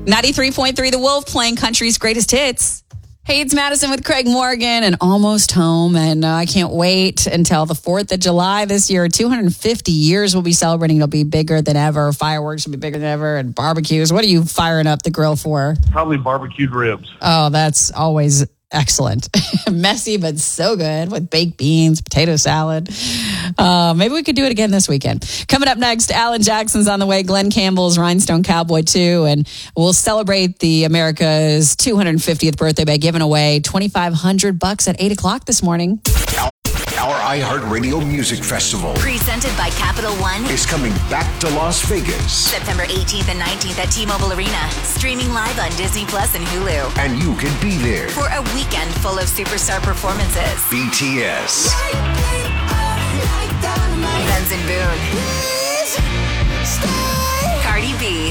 93.3 The Wolf playing country's greatest hits. Hey, it's Madison with Craig Morgan and almost home. And I can't wait until the 4th of July this year. 250 years we'll be celebrating. It'll be bigger than ever. Fireworks will be bigger than ever. And barbecues. What are you firing up the grill for? Probably barbecued ribs. Oh, that's always excellent. Messy, but so good with baked beans, potato salad. Maybe we could do it again this weekend. Coming up next, Alan Jackson's on the way. Glenn Campbell's Rhinestone Cowboy 2. And we'll celebrate the America's 250th birthday by giving away $2,500 at 8 o'clock this morning. Our iHeartRadio Music Festival, presented by Capital One, is coming back to Las Vegas. September 18th and 19th at T-Mobile Arena. Streaming live on Disney Plus and Hulu. And you can be there for a weekend full of superstar performances. BTS, Benson Boone, Cardi B,